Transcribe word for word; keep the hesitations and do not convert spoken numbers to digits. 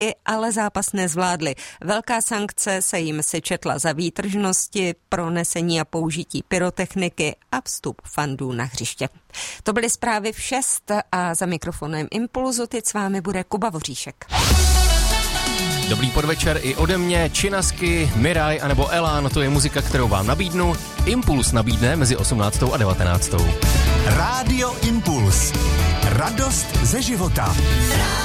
i ale zápas nezvládli. Velká sankce se jim sečetla za výtržnosti, pronesení a použití pyrotechniky a vstup fandů na hřiště. To byly zprávy v šest a za mikrofonem Impulzu teď s vámi bude Kuba Voříšek. Dobrý podvečer i ode mě, Činasky, Miraj anebo Elán, to je muzika, kterou vám nabídnu. Impuls nabídne mezi osmnáctou a devatenáctou. Rádio Impuls. Radost ze života.